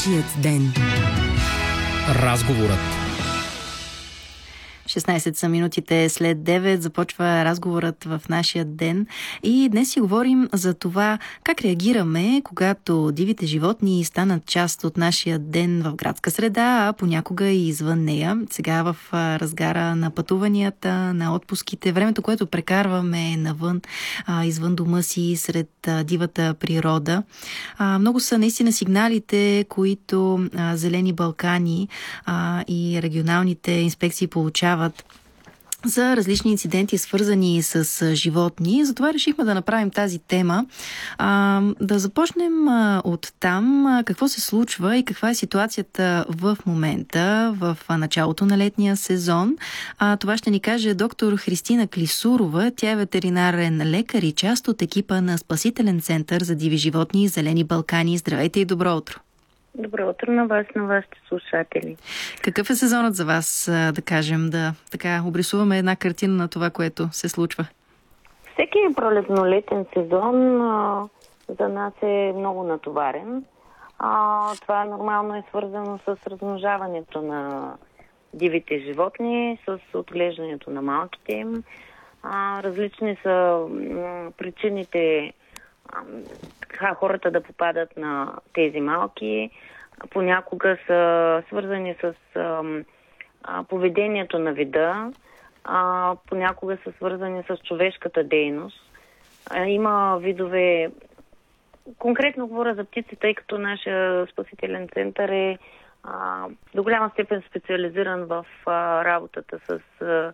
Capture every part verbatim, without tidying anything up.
Нашият ден. Разговорът. шестнайсет са минутите след девет. Започва разговорът в нашия ден. И днес си говорим за това как реагираме, когато дивите животни станат част от нашия ден в градска среда, а понякога и извън нея. Сега в разгара на пътуванията, на отпуските, времето, което прекарваме навън, извън дома си, сред дивата природа. Много са наистина сигналите, които Зелени Балкани и регионалните инспекции получават за различни инциденти, свързани с животни. Затова решихме да направим тази тема. А, да започнем а, от там. А, какво се случва и каква е ситуацията в момента, в а, началото на летния сезон. А, това ще ни каже доктор Христина Клисурова. Тя е ветеринарен лекар и част от екипа на Спасителен център за диви животни Зелени Балкани. Здравейте и добро утро! Добро утро на вас, на вашите слушатели. Какъв е сезонът за вас, да кажем, да така обрисуваме една картина на това, което се случва? Всеки пролетно-летен сезон а, за нас е много натоварен. А, това нормално е свързано с размножаването на дивите животни, с отглеждането на малките им. А, различни са м, причините така, хората да попадат на тези малки. Понякога са свързани с а, а, поведението на вида, а, понякога са свързани с човешката дейност. А, има видове, конкретно говоря за птици, тъй като нашия спасителен център е а, до голяма степен специализиран в а, работата с а,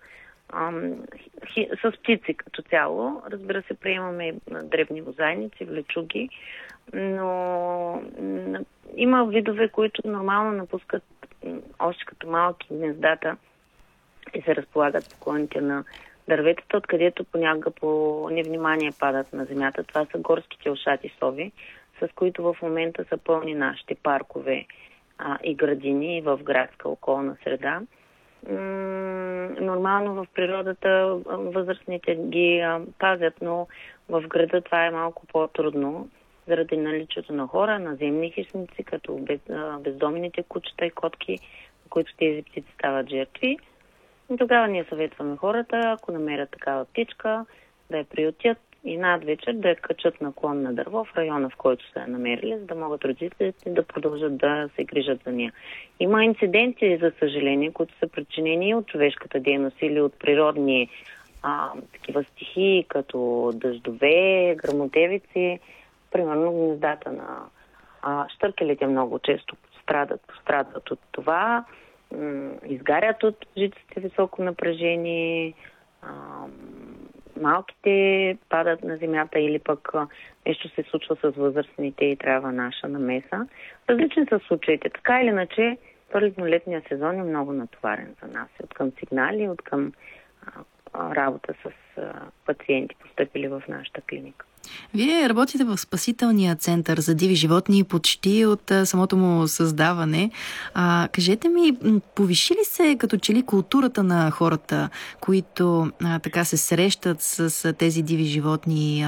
с птици като цяло. Разбира се, приемаме дребни бозайници, влечуги, но има видове, които нормално напускат още като малки гнездата и се разполагат по клоните на дърветата, откъдето понякога по невнимание падат на земята. Това са горските ушати сови, с които в момента са пълни нашите паркове а, и градини в градска околна среда. Нормално в природата възрастните ги а, пазят, но в града това е малко по-трудно, заради наличието на хора, наземни хищници, като без, а, бездомните кучета и котки, на които тези птици стават жертви. И тогава ние съветваме хората, ако намерят такава птичка, да я приютят и надвечер да я качат на клон на дърво в района, в който са я намерили, за да могат родителите да продължат да се грижат за нея. Има инциденти, за съжаление, които са причинени от човешката дейност или от природни а, такива стихии, като дъждове, гръмотевици. Примерно гнездата на а, щъркелите много често страдат, пострадат от това, м- изгарят от жиците високо напрежение, а, малките падат на земята или пък нещо се случва с възрастните и трябва наша намеса. Различни са случаите. Така или иначе, пролетно-летния сезон е много натоварен за нас. От към сигнали, от към а, работа с а, пациенти, постъпили в нашата клиника. Вие работите в Спасителния център за диви животни почти от а, самото му създаване. А, кажете ми, повиши ли се като че ли културата на хората, които а, така се срещат с, с тези диви животни?